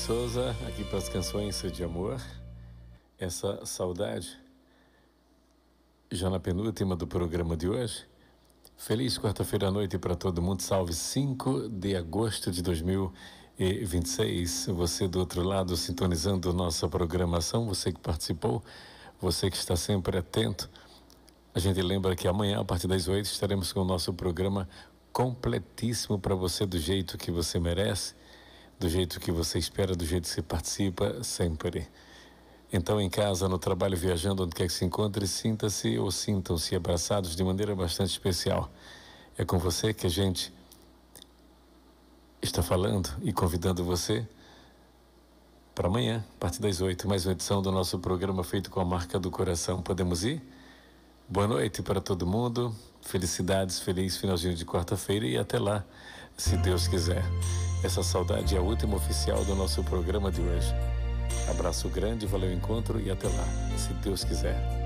Souza, aqui para as canções de amor. Essa saudade, já na penúltima do programa de hoje. Feliz quarta-feira à noite para todo mundo. Salve 5 de agosto de 2026. Você do outro lado sintonizando nossa programação, você que participou, você que está sempre atento. A gente lembra que amanhã, a partir das 8, estaremos com o nosso programa completíssimo para você, do jeito que você merece, do jeito que você espera, do jeito que você participa sempre. Então, em casa, no trabalho, viajando, onde quer que se encontre, sinta-se ou sintam-se abraçados de maneira bastante especial. É com você que a gente está falando e convidando você para amanhã, a partir das 8, mais uma edição do nosso programa feito com a marca do coração. Podemos ir? Boa noite para todo mundo, felicidades, feliz finalzinho de quarta-feira e até lá, se Deus quiser. Essa saudade é a última oficial do nosso programa de hoje. Abraço grande, valeu o encontro e até lá, se Deus quiser.